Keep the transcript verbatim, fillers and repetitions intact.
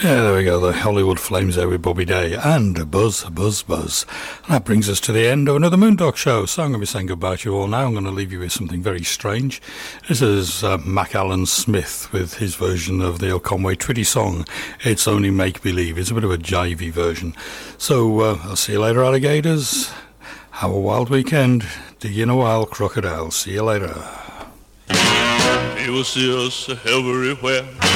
Yeah, there we go, the Hollywood Flames there with Bobby Day and Buzz, Buzz, Buzz. And that brings us to the end of another Moondog Show. So I'm going to be saying goodbye to you all now. I'm going to leave you with something very strange. This is uh, Mac Allen Smith with his version of the Conway Twitty song, It's Only Make Believe. It's a bit of a jivey version. So uh, I'll see you later, alligators. Have a wild weekend. Dig in a while, crocodile. See you later. People see us everywhere.